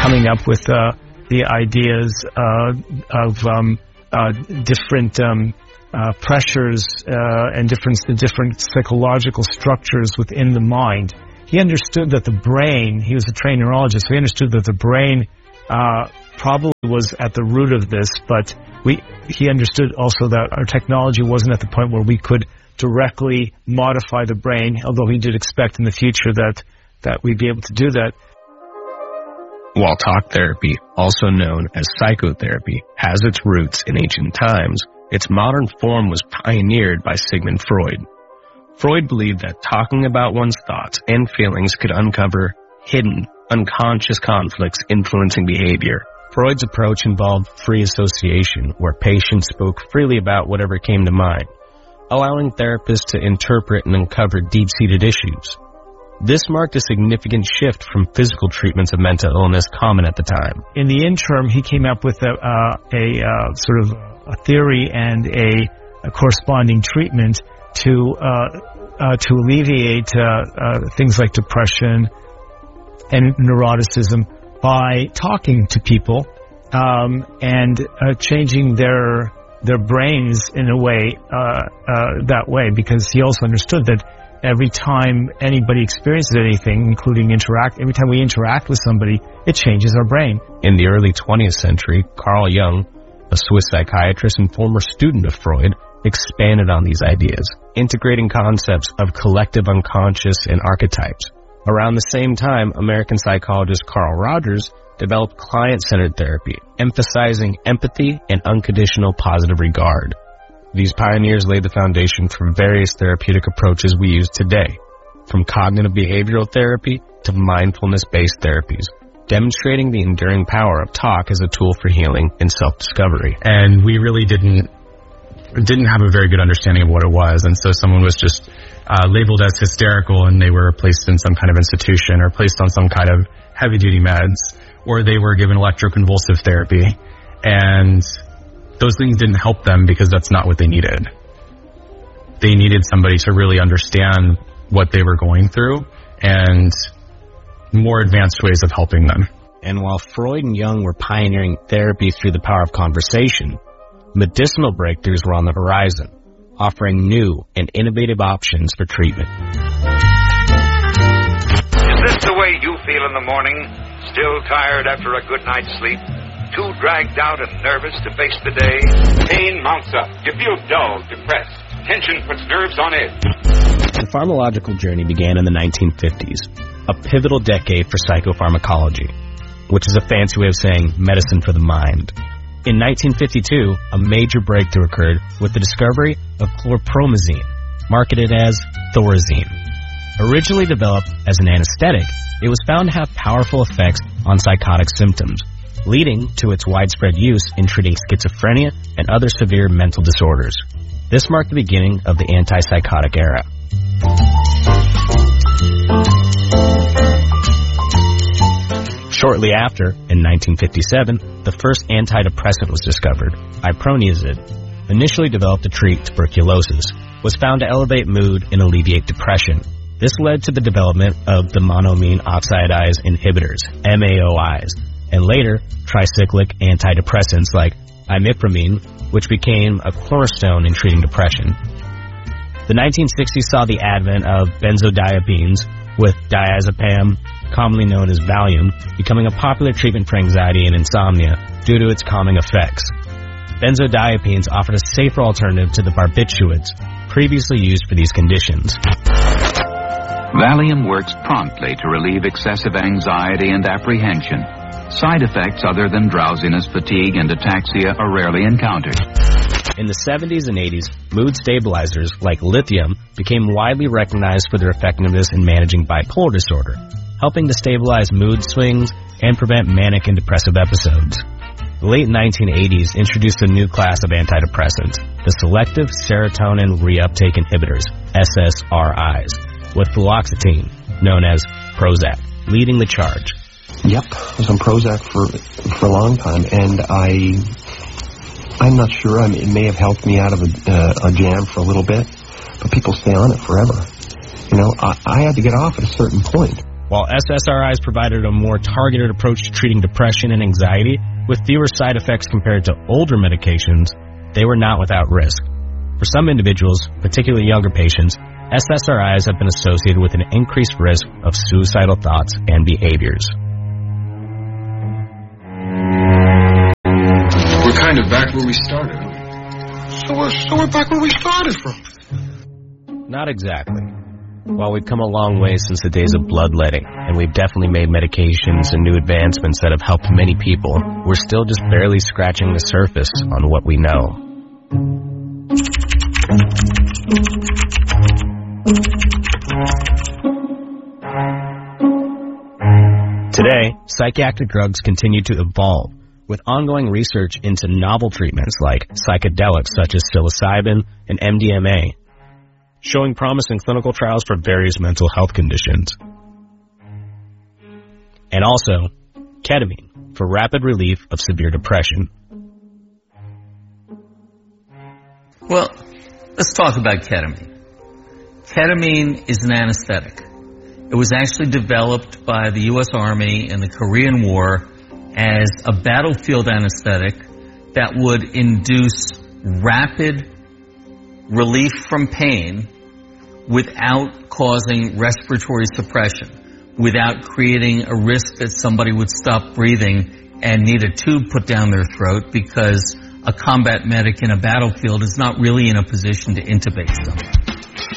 coming up with the ideas of different pressures and different psychological structures within the mind. He understood that the brain, he was a trained neurologist, so he understood that the brain probably was at the root of this, but he understood also that our technology wasn't at the point where we could directly modify the brain, although he did expect in the future that we'd be able to do that. While talk therapy, also known as psychotherapy, has its roots in ancient times, its modern form was pioneered by Sigmund Freud. Freud believed that talking about one's thoughts and feelings could uncover hidden, unconscious conflicts influencing behavior. Freud's approach involved free association, where patients spoke freely about whatever came to mind, allowing therapists to interpret and uncover deep-seated issues. This marked a significant shift from physical treatments of mental illness common at the time. In the interim, he came up with a sort of a theory and a corresponding treatment to alleviate things like depression and neuroticism by talking to people and changing their brains in a way that way, because he also understood that every time anybody experiences anything, including every time we interact with somebody, it changes our brain. In the early 20th century, Carl Jung, a Swiss psychiatrist and former student of Freud, expanded on these ideas, integrating concepts of collective unconscious and archetypes. Around the same time, American psychologist Carl Rogers developed client-centered therapy, emphasizing empathy and unconditional positive regard. These pioneers laid the foundation for various therapeutic approaches we use today, from cognitive behavioral therapy to mindfulness-based therapies, demonstrating the enduring power of talk as a tool for healing and self-discovery. And we really didn't have a very good understanding of what it was, and so someone was just labeled as hysterical and they were placed in some kind of institution or placed on some kind of heavy-duty meds, or they were given electroconvulsive therapy, and those things didn't help them because that's not what they needed. They needed somebody to really understand what they were going through and more advanced ways of helping them. And while Freud and Jung were pioneering therapy through the power of conversation, medicinal breakthroughs were on the horizon, offering new and innovative options for treatment. Is this the way you feel in the morning? Still tired after a good night's sleep? Too dragged out and nervous to face the day? Pain mounts up. You feel dull, depressed. Tension puts nerves on edge. The pharmacological journey began in the 1950s, a pivotal decade for psychopharmacology, which is a fancy way of saying medicine for the mind. In 1952, a major breakthrough occurred with the discovery of chlorpromazine, marketed as Thorazine. Originally developed as an anesthetic, it was found to have powerful effects on psychotic symptoms, leading to its widespread use in treating schizophrenia and other severe mental disorders. This marked the beginning of the antipsychotic era. Shortly after, in 1957, the first antidepressant was discovered, iproniazid. Initially developed to treat tuberculosis, was found to elevate mood and alleviate depression. This led to the development of the monoamine oxidase inhibitors, MAOIs, and later tricyclic antidepressants like imipramine, which became a cornerstone in treating depression. The 1960s saw the advent of benzodiazepines, with diazepam, commonly known as Valium, becoming a popular treatment for anxiety and insomnia due to its calming effects. Benzodiazepines offered a safer alternative to the barbiturates previously used for these conditions. Valium works promptly to relieve excessive anxiety and apprehension. Side effects other than drowsiness, fatigue, and ataxia are rarely encountered. In the 70s and 80s, mood stabilizers like lithium became widely recognized for their effectiveness in managing bipolar disorder, helping to stabilize mood swings and prevent manic and depressive episodes. The late 1980s introduced a new class of antidepressants, the selective serotonin reuptake inhibitors, SSRIs, with fluoxetine, known as Prozac, leading the charge. Yep, I was on Prozac for a long time, and I'm not sure. It may have helped me out of a jam for a little bit, but people stay on it forever. You know, I had to get off at a certain point. While SSRIs provided a more targeted approach to treating depression and anxiety, with fewer side effects compared to older medications, they were not without risk. For some individuals, particularly younger patients, SSRIs have been associated with an increased risk of suicidal thoughts and behaviors. We're kind of back where we started. So we're back where we started from. Not exactly. While we've come a long way since the days of bloodletting, and we've definitely made medications and new advancements that have helped many people, we're still just barely scratching the surface on what we know. Today, psychiatric drugs continue to evolve, with ongoing research into novel treatments like psychedelics such as psilocybin and MDMA, showing promise in clinical trials for various mental health conditions. And also, ketamine for rapid relief of severe depression. Well, let's talk about ketamine. Ketamine is an anesthetic. It was actually developed by the U.S. Army in the Korean War as a battlefield anesthetic that would induce rapid relief from pain without causing respiratory suppression, without creating a risk that somebody would stop breathing and need a tube put down their throat because a combat medic in a battlefield is not really in a position to intubate them.